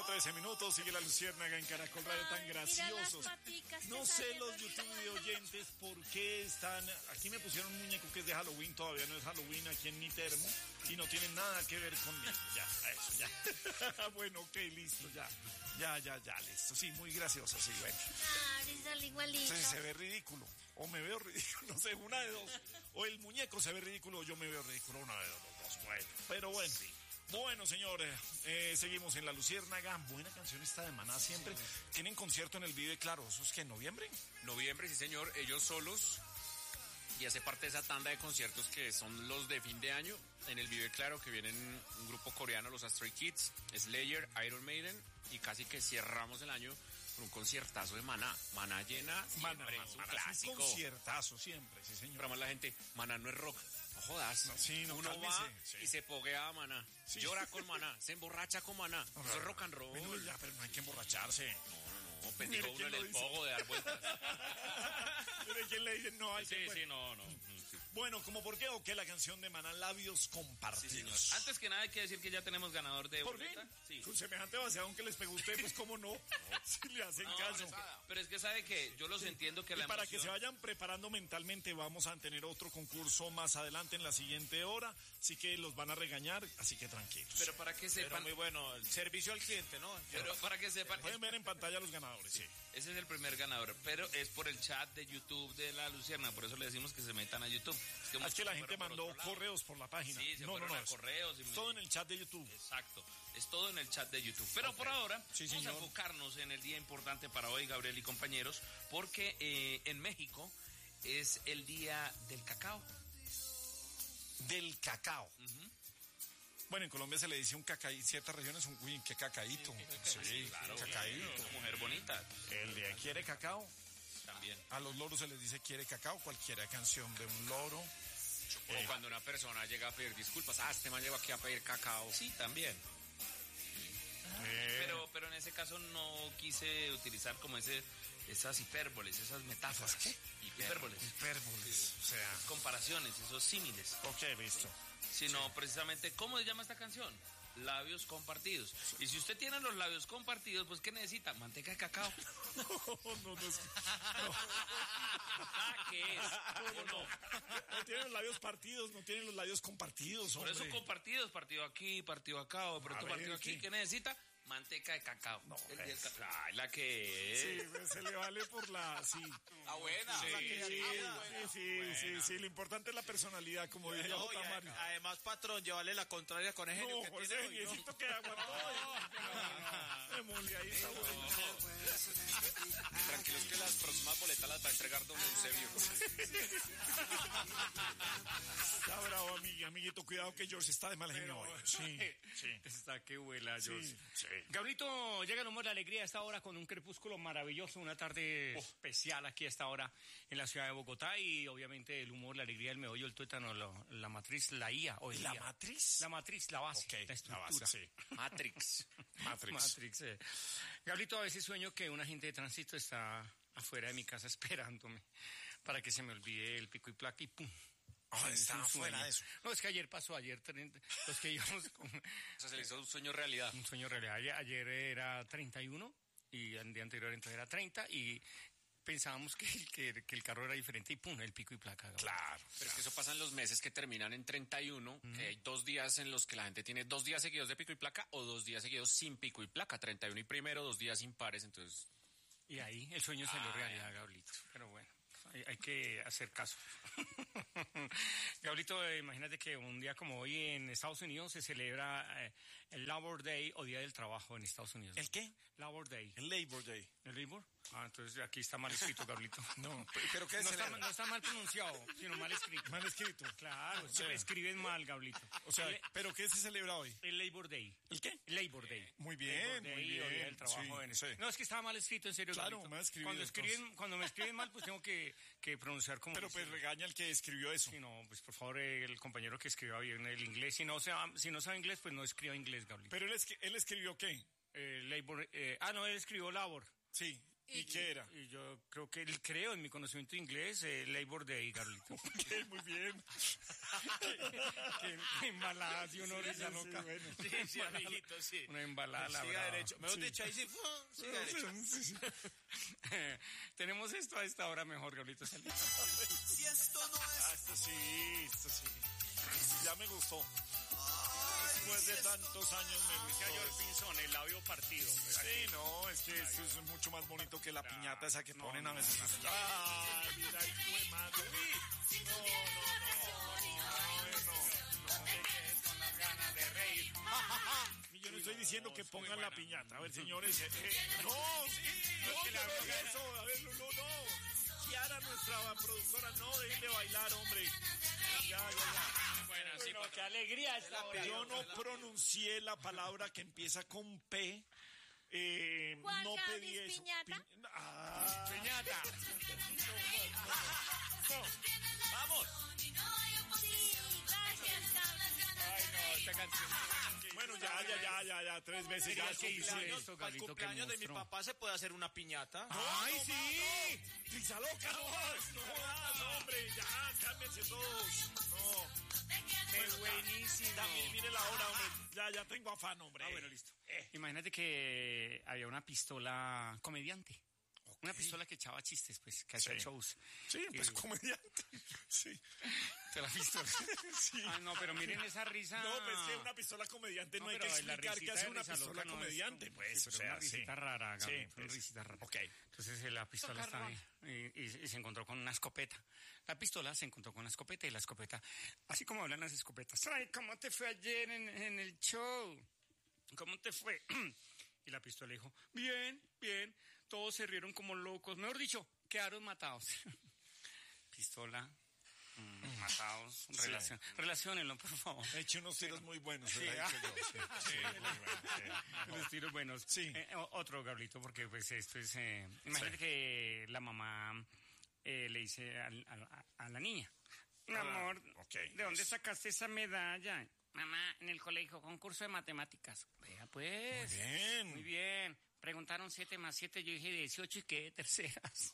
8:13, sigue la Luciérnaga en Caracol Radio, tan graciosos. No sé los YouTube de oyentes por qué están... Aquí me pusieron un muñeco que es de Halloween, todavía no es Halloween aquí en mi termo, y no tiene nada que ver conmigo. Ya, eso, ya. Bueno, ok, listo, ya, listo. Sí, muy gracioso, sí, bueno. Sale igualito. Entonces se ve ridículo, o me veo ridículo, no sé, una de dos. O el muñeco se ve ridículo, o yo me veo ridículo, una de los dos. Bueno, pero bueno. Sí. Bueno, señores, seguimos en La Luciérnaga. Buena canción esta de Maná siempre. ¿Tienen concierto en el Vive Claro? ¿Eso es que en noviembre? Noviembre, sí, señor. Ellos solos. Y hace parte de esa tanda de conciertos que son los de fin de año. En el Vive Claro, que vienen un grupo coreano, los Stray Kids, Slayer, Iron Maiden. Y casi que cerramos el año con un conciertazo de Maná. Maná llena siempre, Maná, un clásico. Es un conciertazo siempre, sí, señor. Pero más la gente, Maná no es rock. No jodas. No, sí, no, uno cálmese, va sí. y se poguea a Maná. Sí. Llora con Maná, se emborracha con Maná. Eso es rock and roll. Bueno, ya, pero no hay que emborracharse. No, pendejo uno en el pogo de dar vueltas. Mire quién le dice, no hay que... Sí, no. Sí. Bueno, ¿como por qué o qué la canción de Maná, Labios Compartidos? Sí, antes que nada hay que decir que ya tenemos ganador de ¿Por boleta. fin? Sí. Con semejante vaciadón que les pegó usted, pues cómo no, si le hacen caso. Pero es que sabe que yo los entiendo que y la para emoción... que se vayan preparando mentalmente, vamos a tener otro concurso más adelante en la siguiente hora, así que los van a regañar, así que tranquilos. Pero para que sepan... Pero muy bueno, el servicio al cliente, ¿no? Pero para que sepan... Pueden ver en pantalla los ganadores, sí. Ese es el primer ganador, pero es por el chat de YouTube de La Luciérnaga, por eso le decimos que se metan a YouTube. Es que la gente mandó correos por la página. Sí, se fueron a correos. Todo en el chat de YouTube. Exacto, es todo en el chat de YouTube. Pero por ahora, sí, vamos a enfocarnos en el día importante para hoy, Gabriel y compañeros, porque en México es el día del cacao. Del cacao. Uh-huh. Bueno, en Colombia se le dice un cacaíto, ciertas regiones, uy, qué cacaíto. Sí, claro, cacaíto. Una mujer bonita. El día quiere cacao. También. A los loros se les dice quiere cacao, cualquier canción de un loro. O cuando una persona llega a pedir disculpas, este man llegó aquí a pedir cacao. Sí, también. Pero en ese caso no quise utilizar como esas hipérboles, esas metáforas. ¿Qué? Hipérboles. Sí. O sea, comparaciones, esos símiles. Ok, visto. Sino precisamente, ¿cómo se llama esta canción? Labios compartidos. Y si usted tiene los labios compartidos, pues ¿qué necesita? Manteca de cacao. No es... ¿Qué es? No tienen los labios partidos, no tienen los labios compartidos, Por hombre. eso compartidos, partido aquí, partido acá, o pronto partido aquí. ¿Qué necesita? Manteca de cacao. No, Ay, la que es. Sí, pues, se le vale por la... Sí. Ah, buena. Sí. Lo importante es la personalidad, como diría J. Mario. Además, patrón, llevarle la contraria con el genio que José, tiene hoy, necesito que aguantó. Ahí está bueno. Tranquilos que las próximas boletas las va a entregar don Eusebio. Está bravo, amiguito. Cuidado que George está de mal genio hoy. Sí. Está que vuela, George. Sí. Gabrielito, llega el humor de la alegría a esta hora con un crepúsculo maravilloso, una tarde especial aquí a esta hora en la ciudad de Bogotá y obviamente el humor, la alegría, el meollo, el tuétano, la matriz, la IA. ¿La matriz? La matriz, la base, okay, la estructura. La base, sí. Matrix. Gabrielito, a veces sueño que un agente de tránsito está afuera de mi casa esperándome para que se me olvide el pico y placa y ¡pum! Está afuera de eso. No, es que ayer pasó, los que íbamos con... O sea, se le hizo un sueño realidad. Un sueño realidad. Ayer era 31 y el día anterior entonces era 30 y pensábamos que el carro era diferente y pum, el pico y placa. Claro. Pero es que eso pasa en los meses que terminan en 31, que hay 2 días en los que la gente tiene 2 días seguidos de pico y placa o 2 días seguidos sin pico y placa, 31 y primero, 2 días impares, entonces... Y ahí el sueño salió realidad, Gabrielito. Pero bueno, hay que hacer caso. Gabrielito, imagínate que un día como hoy en Estados Unidos se celebra el Labor Day o Día del Trabajo en Estados Unidos. ¿El qué? Labor Day. El Labor Day. ¿El Labor? Ah, entonces aquí está mal escrito, Gabrielito. No, pero ¿qué no está mal pronunciado, sino mal escrito. Mal escrito. Claro, se escriben mal, Gabrielito. O sea, ¿pero qué se celebra hoy? El Labor Day. ¿El qué? Labor Day. Muy bien, Labor Day, muy bien. O Día del Trabajo Sí. No, es que estaba mal escrito, en serio, claro, Gabrielito. mal escribido. Cuando me escriben mal, pues tengo que pronunciar como... Pero pues regaña al que escribió eso. Sí, no, pues por favor, el compañero que escriba bien el inglés. Si no sabe inglés, pues no escriba inglés, Gabrielito. ¿Pero él escribió qué? Labor... él escribió Labor. Sí. ¿Y qué era? Y yo creo en mi conocimiento de inglés, Labor Day, Carlito. Ok, muy bien. que embalada, si uno risa loca. Sí, amiguito, sí. Una embalada, la Siga brava. derecho. Mejor dicho, ahí sí, siga derecho. Tenemos esto a esta hora mejor, Carlito. Si esto no es... Esto sí. Ya me gustó. Después de tantos años me gustó. Cayó el pinzón, el labio partido. Sí, no, es que esto es mucho más bonito que la piñata esa que ponen a veces. ¡Ah, mira, hijo de madre! Y yo no estoy diciendo que pongan la piñata. A ver, señores. No, eso. A ver, no. Kiara, nuestra productora, no, dejen de bailar, hombre. Ya. Bueno, sí, Bueno, qué alegría esta hora. Yo no pronuncié la palabra que empieza con P. Juan No Gavis, pedí eso. piñata. Piñata. vamos. Ay, no, esta canción. Bueno, ya, 3 veces ya es suficiente. Esto, Para el Carlito, que cumpleaños de mi monstruo. papá se puede hacer una piñata. ¡Ay, sí! ¡Risa loca, no jodas, hombre! Ya, cálmense todos. No. ¡Qué buenísimo! También, mire la hora, hombre. Ya tengo afán, hombre. Ah, bueno, listo. Imagínate que había una pistola comediante. Una pistola que echaba chistes, pues, que hacía Sí. shows. Sí, pues comediante. Sí. ¿Te la has visto? Sí. Ah, no, pero miren esa risa. No, pues que una pistola comediante no hay que pero la explicar que risita hace de una risa pistola loca no es comediante, como- pues, sí, o pero sea, una risita sí. rara, Sí, una pues. risita rara. Ok. Entonces la pistola estaba ahí y se encontró con una escopeta. La pistola se encontró con una escopeta y la escopeta, así como hablan las escopetas. Ay, ¿cómo te fue ayer en el show? ¿Cómo te fue? Y la pistola dijo, bien. Todos se rieron como locos. Mejor dicho, quedaron matados. Pistola, matados, relaciónenlo, por favor. He hecho unos tiros muy buenos, se Sí, lo he dicho yo. Sí, muy bueno. Los tiros buenos. Sí. Otro, Gabrielito, porque pues esto es... imagínate que la mamá le dice a la niña, mi amor, ok, ¿de dónde sacaste esa medalla? Mamá, en el colegio, concurso de matemáticas. Vea pues. Muy bien. Muy bien. Preguntaron 7 más 7, yo dije 18 y quedé terceras.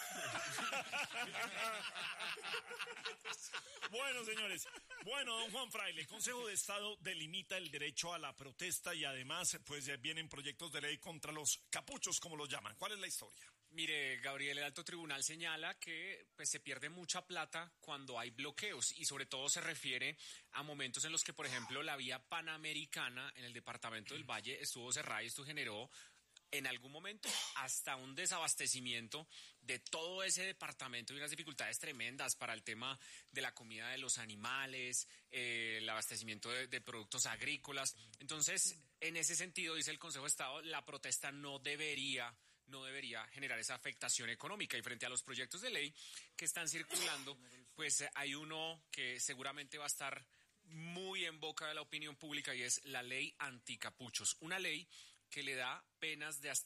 Bueno, señores. Bueno, don Juan Fraile, el Consejo de Estado delimita el derecho a la protesta y además, pues vienen proyectos de ley contra los capuchos, como los llaman. ¿Cuál es la historia? Mire, Gabriel, el alto tribunal señala que pues, se pierde mucha plata cuando hay bloqueos y sobre todo se refiere a momentos en los que, por ejemplo, la vía panamericana en el departamento del Valle estuvo cerrada y esto generó en algún momento hasta un desabastecimiento de todo ese departamento y unas dificultades tremendas para el tema de la comida de los animales, el abastecimiento de productos agrícolas. Entonces, en ese sentido, dice el Consejo de Estado, la protesta no debería generar esa afectación económica. Y frente a los proyectos de ley que están circulando, pues hay uno que seguramente va a estar muy en boca de la opinión pública y es la ley anticapuchos. Una ley que le da penas de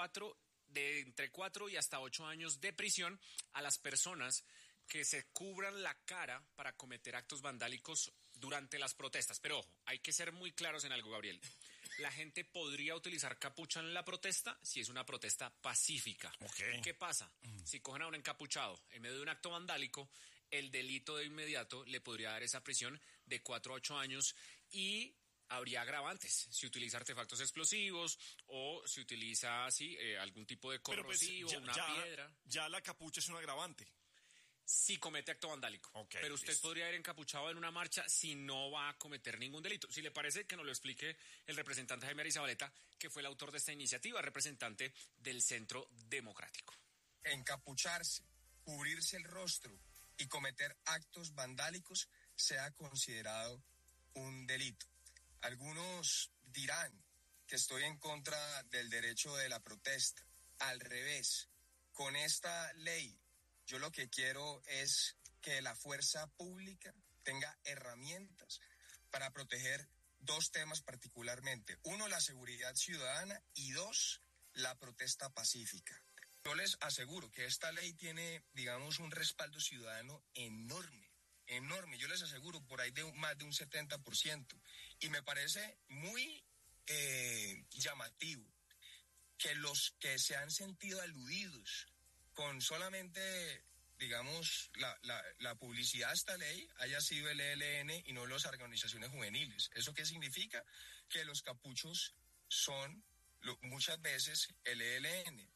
entre 4 y hasta 8 años de prisión a las personas que se cubran la cara para cometer actos vandálicos durante las protestas. Pero ojo, hay que ser muy claros en algo, Gabriel. La gente podría utilizar capucha en la protesta si es una protesta pacífica. Ok. ¿Qué pasa? Si cogen a un encapuchado en medio de un acto vandálico, el delito de inmediato le podría dar esa prisión de 4 a 8 años y habría agravantes si utiliza artefactos explosivos o si utiliza algún tipo de Pero pues, corrosivo, una piedra. Ya la capucha es un agravante. Si comete acto vandálico. Ok, pero usted listo. podría ir encapuchado en una marcha si no va a cometer ningún delito. Si le parece que nos lo explique el representante Jaime Arizabaleta, que fue el autor de esta iniciativa, representante del Centro Democrático. Encapucharse, cubrirse el rostro y cometer actos vandálicos sea considerado un delito. Algunos dirán que estoy en contra del derecho de la protesta. Al revés, con esta ley yo lo que quiero es que la fuerza pública tenga herramientas para proteger 2 temas particularmente. 1, la seguridad ciudadana y 2, la protesta pacífica. Yo les aseguro que esta ley tiene, digamos, un respaldo ciudadano enorme. Yo les aseguro por ahí de más de un 70%. Y me parece muy llamativo que los que se han sentido aludidos con solamente, digamos, la publicidad de esta ley haya sido el ELN y no las organizaciones juveniles. ¿Eso qué significa? Que los capuchos son muchas veces el ELN.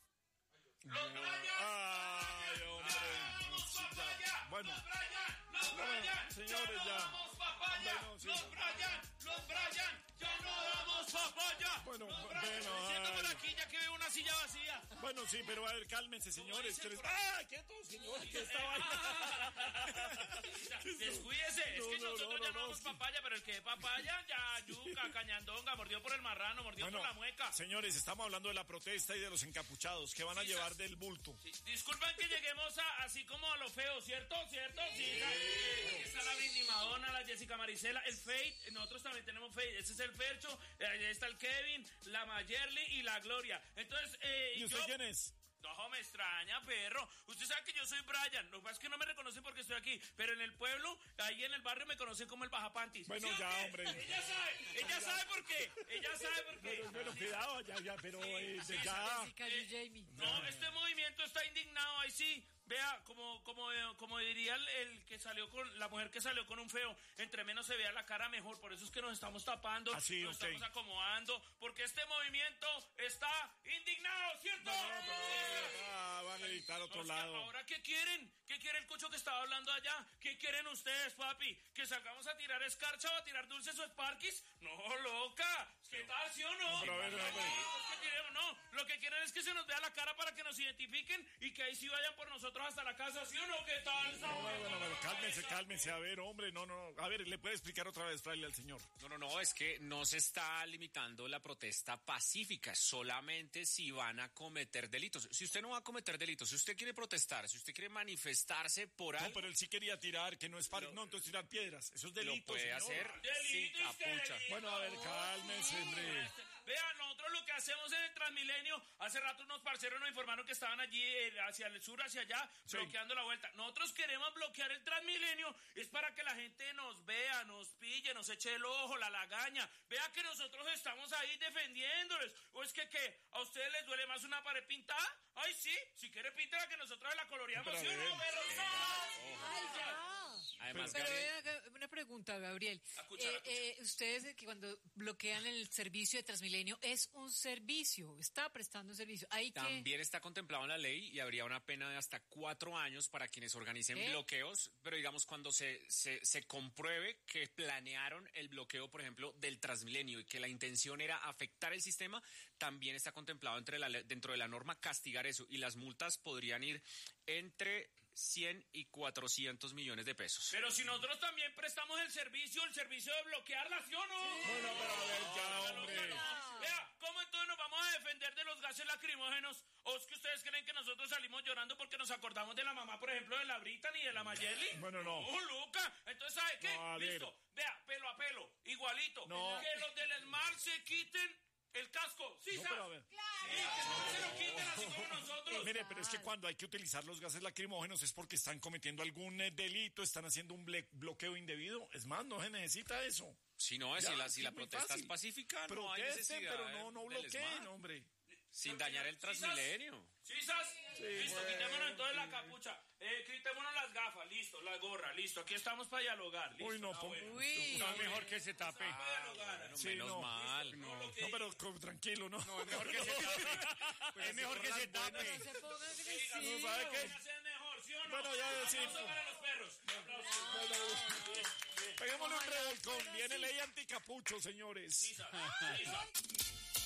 Ay, hombre. Bueno, señores, ya. Los Brian, ya no damos papaya. Bueno, Siento por aquí ya que veo una silla vacía. Bueno, sí, pero a ver, cálmense, señores. ¡Quieto, señores! ¿Qué está Descuídese, es que nosotros ya no damos papaya, pero el que es papaya, ya yuca, cañandonga, mordió por el marrano, mordió por la mueca. Señores, estamos hablando de la protesta y de los encapuchados. ¿Qué van a llevar del bulto? Sí, disculpen que lleguemos así como a lo feo, ¿cierto? Sí. Está la Britney Madonna, la Jessica Marisela, el Fate, nosotros también tenemos Fate. Ese es el Fercho, ahí está el Kevin, la Mayerly y la Gloria. Entonces, ¿y usted quién es? No, me extraña, perro. Usted sabe que yo soy Brian. Lo que pasa es que no me reconocen porque estoy aquí. Pero en el pueblo, ahí en el barrio, me conocen como el Bajapantis. Bueno, ¿Sí ya, qué? hombre. Ella sabe por qué. Pero cuidado, ya, pero ya. No, este movimiento está indignado, ahí sí. Vea, como diría el que salió con, la mujer que salió con un feo, entre menos se vea la cara mejor, por eso es que nos estamos tapando, Así, nos estamos acomodando, porque este movimiento está indignado, ¿cierto? Van a editar otro Oscar, lado. ¿ahora qué quieren? ¿Qué quiere el cucho que estaba hablando allá? ¿Qué quieren ustedes, papi? ¿Que salgamos a tirar escarcha o a tirar dulces o sparkis? No, loca. ¿Qué tal, sí o no? Pero a ver. No, lo que quieren es que se nos vea la cara para que nos identifiquen y que ahí sí vayan por nosotros hasta la casa, ¿sí o no? ¿Qué tal? Bueno, cálmense. A ver, hombre, no. A ver, ¿le puede explicar otra vez, fraile, al señor? No, es que no se está limitando la protesta pacífica, solamente si van a cometer delitos. Si usted no va a cometer delitos, si usted quiere protestar, si usted quiere manifestarse por algo... No, pero él sí quería tirar, que no es para... No, entonces tirar piedras, eso es delito, Lo puede señor. hacer sin Delito, capucha. Bueno, a ver, cálmense, hombre. Vean, nosotros lo que hacemos en el Transmilenio, hace rato unos parceros nos informaron que estaban allí hacia el sur, hacia allá, bloqueando la vuelta. Nosotros queremos bloquear el Transmilenio, es para que la gente nos vea, nos pille, nos eche el ojo, la lagaña. Vea que nosotros estamos ahí defendiéndoles. ¿O es que qué? ¿A ustedes les duele más una pared pintada? Ay, sí, si quiere píntela que nosotros la coloreamos, ¿sí o no? Además, Pero Gabriel, una pregunta, Gabriel. Cuchara. Ustedes que cuando bloquean el servicio de Transmilenio, es un servicio, está prestando un servicio. Hay que... también está contemplado en la ley y habría una pena de hasta 4 años para quienes organicen bloqueos, pero digamos cuando se compruebe que planearon el bloqueo, por ejemplo, del Transmilenio y que la intención era afectar el sistema, también está contemplado dentro de la norma castigar eso y las multas podrían ir entre 100 y 400 millones de pesos. Pero si nosotros también prestamos el servicio de bloquearla, ¿sí o no? Bueno, pero a ver, ya, hombre. Vea, ¿cómo entonces nos vamos a defender de los gases lacrimógenos? ¿O es que ustedes creen que nosotros salimos llorando porque nos acordamos de la mamá, por ejemplo, de la Brittany y de la Mayerly? Bueno, no. Luca. Entonces, ¿sabe qué? No, a ver. Listo. Vea, pelo a pelo, igualito. No. Que los del Smart se quiten el casco. ¿Sí, No, sabes? pero a ver. Sí, que no se lo quiten así como nosotros. Mire, pero es que cuando hay que utilizar los gases lacrimógenos es porque están cometiendo algún delito, están haciendo un bloqueo indebido. Es más, no se necesita eso. Si no, Ya, si la es muy protesta fácil. es pacífica, no hay Protesten, necesidad. pero no del bloqueen, SMAT, hombre. sin dañar el Transmilenio. ¿Cisas? Listo, bueno. quitémonos entonces la capucha. Quitémonos las gafas, listo, la gorra, listo. Aquí estamos para dialogar. Listo. Uy, no, Uy, No, mejor que se tape. Para dialogar. Sí, Menos no. mal. No, pero tranquilo, ¿no? No, es mejor que se tape. Es mejor que se tape. no se pongan No, agresivos. ¿sabe qué? Hacer mejor, ¿sí o no? Bueno, ya sí. Aplauso para los perros. Aplausos. Peguémosle un revolcón. Viene ley anticapucho, señores. Cisas.